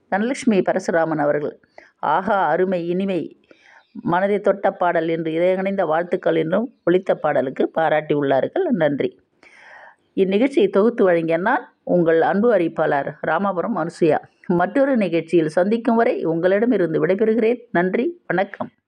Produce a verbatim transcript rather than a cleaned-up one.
தனலட்சுமி பரசுராமன் அவர்கள். ஆஹா அருமை இனிமை, மனதை தொட்ட பாடல் என்று இதயங்கணிந்த வாழ்த்துக்கள் என்றும் ஒலித்த பாடலுக்கு பாராட்டி உள்ளார்கள். நன்றி. இந்நிகழ்ச்சியை தொகுத்து வழங்கிய நான் உங்கள் அன்பு அறிவிப்பாளர் ராமபுரம் அனுசுயா. மற்றொரு நிகழ்ச்சியில் சந்திக்கும் வரை உங்களிடமிருந்து விடைபெறுகிறேன். நன்றி, வணக்கம்.